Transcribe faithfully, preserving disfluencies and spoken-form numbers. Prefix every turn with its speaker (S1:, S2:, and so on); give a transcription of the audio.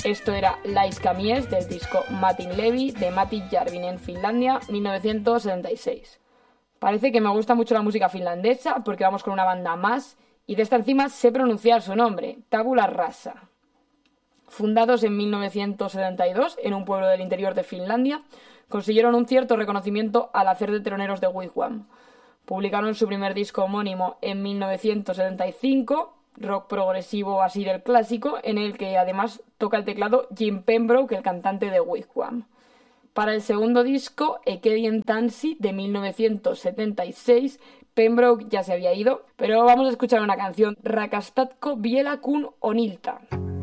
S1: Esto era Laiska Mies del disco Matin Levi de Matti Järvinen en Finlandia, mil novecientos setenta y seis. Parece que me gusta mucho la música finlandesa porque vamos con una banda más y de esta encima sé pronunciar su nombre, Tabula Rasa. Fundados en mil novecientos setenta y dos en un pueblo del interior de Finlandia, consiguieron un cierto reconocimiento al hacer de teloneros de Wigwam. Publicaron su primer disco homónimo en mil novecientos setenta y cinco, rock progresivo así del clásico, en el que además toca el teclado Jim Pembroke, el cantante de Wigwam. Para el segundo disco, Ekedian Tanssi, de mil novecientos setenta y seis, Pembroke ya se había ido, pero vamos a escuchar una canción, Rakastatko vielä kun on ilta.